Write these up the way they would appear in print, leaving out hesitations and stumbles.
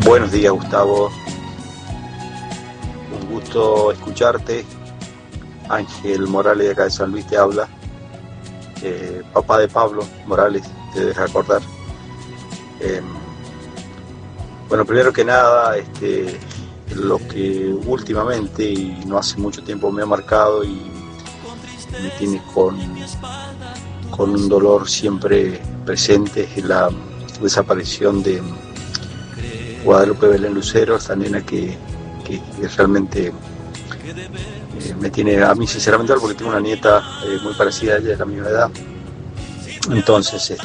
Buenos días, Gustavo. Un gusto escucharte. Ángel Morales de acá de San Luis te habla. Papá de Pablo Morales, te debes acordar. Bueno, primero que nada, lo que últimamente y no hace mucho tiempo me ha marcado y me tiene con un dolor siempre presente es la desaparición de Guadalupe Belén Lucero, esta nena que realmente me tiene a mí sinceramente, porque tengo una nieta muy parecida a ella, de la misma edad. Entonces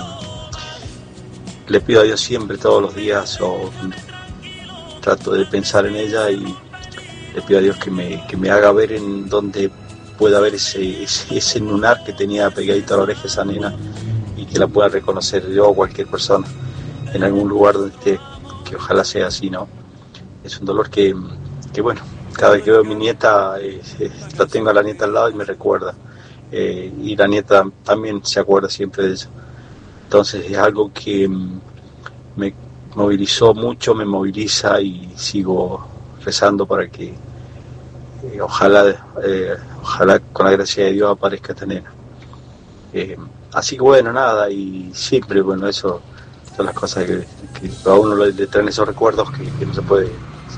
le pido a Dios siempre, todos los días, o trato de pensar en ella y le pido a Dios que me haga ver en donde pueda ver ese lunar que tenía pegadito a la oreja esa nena, y que la pueda reconocer yo o cualquier persona en algún lugar donde esté, que ojalá sea así, ¿no? Es un dolor que bueno, cada vez que veo a mi nieta, la tengo a la nieta al lado y me recuerda, y la nieta también se acuerda siempre de eso. Entonces es algo que me movilizó mucho, me moviliza, y sigo rezando para que ojalá con la gracia de Dios aparezca esta nena. Así que bueno, nada, y siempre, bueno, eso son las cosas que a uno le traen esos recuerdos que no se puede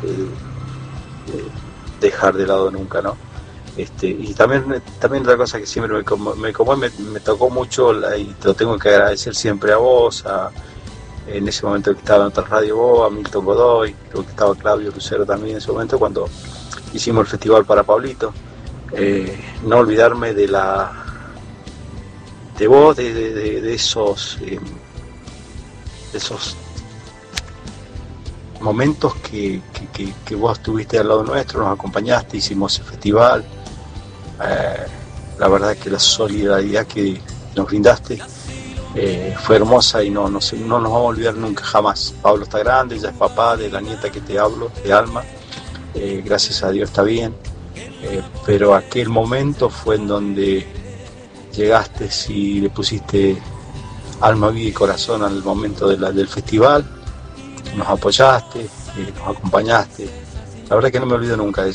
dejar de lado nunca, ¿no? Y también otra cosa que siempre me tocó mucho, y te lo tengo que agradecer siempre a vos, en ese momento que estaba en otra radio vos, a Milton Godoy, creo que estaba Claudio Lucero también en ese momento cuando hicimos el festival para Pablito. No olvidarme de vos, de esos momentos que vos estuviste al lado nuestro, nos acompañaste, hicimos ese festival. La verdad que la solidaridad que nos brindaste fue hermosa, y no nos vamos a olvidar nunca, jamás. Pablo está grande, ya es papá de la nieta que te hablo, de Alma. Gracias a Dios está bien, pero aquel momento fue en donde llegaste y le pusiste alma, vida y corazón al momento del festival. Nos apoyaste, nos acompañaste. La verdad que no me olvido nunca de eso.